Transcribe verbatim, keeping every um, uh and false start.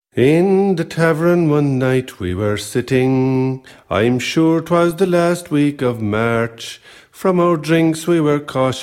In the tavern one night we were sitting, I'm sure 'twas the last week of March. From our drinks we were cautious